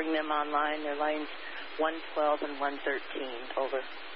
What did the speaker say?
them online. They're lines 112 and 113. Over.